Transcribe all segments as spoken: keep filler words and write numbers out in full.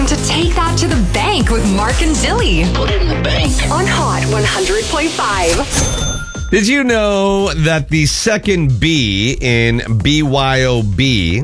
to Take That to the Bank with Mark and Dilly. Put it in the bank. On Hot one hundred point five. Did you know that the second B in B Y O B,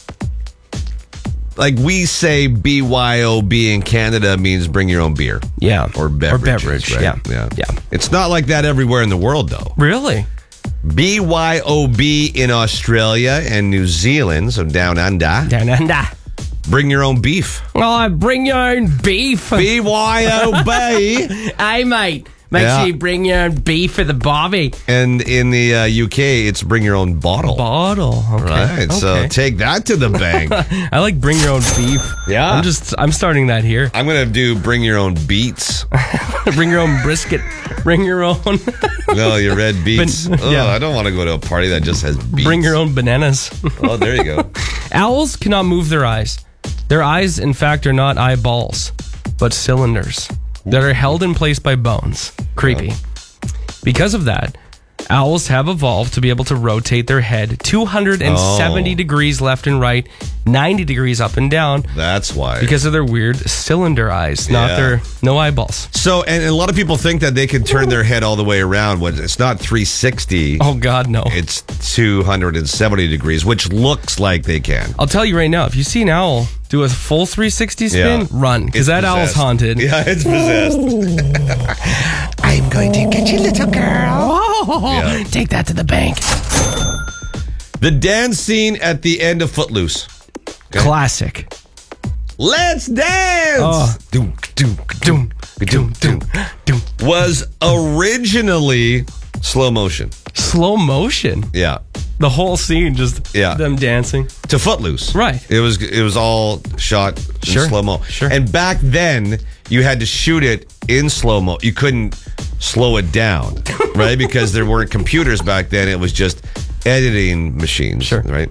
like we say B Y O B in Canada, means bring your own beer. Yeah. Or beverage. Or beverage, right? yeah. yeah. Yeah. It's not like that everywhere in the world, though. Really? B Y O B in Australia and New Zealand, so down under. Down under. Bring your own beef. Well, I bring your own beef. B Y O B. Hey, mate. Make Yeah. sure you bring your own beef for the barbie. And in the uh, U K, it's bring your own bottle. Bottle. Okay. Right. So Okay. take that to the bank. I like bring your own beef. Yeah. I'm just, I'm starting that here. I'm going to do bring your own beets. Bring your own brisket. Bring your own. No, your red beets. Ban- Oh, yeah. I don't want to go to a party that just has beets. Bring your own bananas. Oh, there you go. Owls cannot move their eyes. Their eyes, in fact, are not eyeballs, but cylinders that are held in place by bones. Creepy. Because of that, owls have evolved to be able to rotate their head two hundred seventy Oh. degrees left and right, ninety degrees up and down, That's why. because of their weird cylinder eyes, not Yeah. their no eyeballs. So, and a lot of people think that they can turn their head all the way around. When it's not three sixty. Oh, God, no. It's two hundred seventy degrees, which looks like they can. I'll tell you right now, if you see an owl do a full three sixty spin, Yeah. run, because It's that owl's possessed. haunted. Yeah, it's possessed. I'm going to get you, little girl. Yeah. Take that to the bank. The dance scene at the end of Footloose. Classic. Let's dance! Oh. Doom, doom, doom, doom, doom, Doom. was originally slow motion. Slow motion. Yeah. The whole scene, just Yeah. them dancing. To Footloose. Right. It was it was all shot in Sure. slow mo. Sure. And back then you had to shoot it in slow mo. You couldn't slow it down, right? Because there weren't computers back then. It was just editing machines, Sure. right?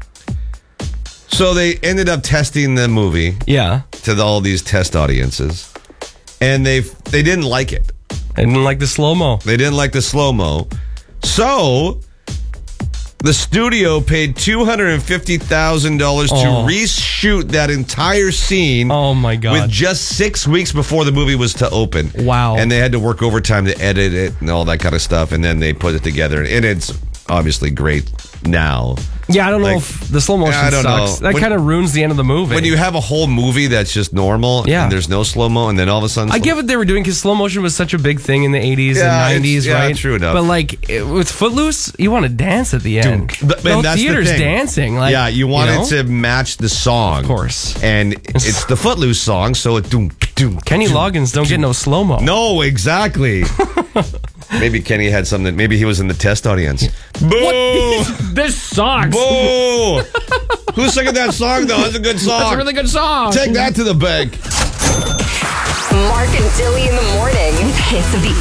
So they ended up testing the movie Yeah. to all these test audiences, and they they didn't like it. I didn't like the slow mo. They didn't like the slow mo, so the studio paid two hundred and fifty thousand dollars to Oh. reshoot that entire scene. Oh, my God. With just six weeks before the movie was to open. Wow. And they had to work overtime to edit it and all that kind of stuff, and then they put it together, and it's obviously great now. Yeah, I don't know Like, if the slow motion I don't sucks. know. That When- kind of ruins the end of the movie. When you have a whole movie that's just normal, Yeah. and there's no slow mo, and then all of a sudden, I slow- get what they were doing because slow motion was such a big thing in the eighties Yeah, and it's- nineties, yeah, right? true enough. But like it, with Footloose, you want to dance at the end. But- no and that's the theater's thing. dancing. Like, yeah, you want know? it to match the song, Of course. and it's the Footloose song, so it doom doom. Kenny doom, Loggins don't get no slow mo. No, exactly. Maybe Kenny had something. Maybe he was in the test audience. Boo! This sucks. Boo! Who's singing that song though? That's a good song. That's a really good song. Take that to the bank. Mark and Dilly in the morning. With hits of the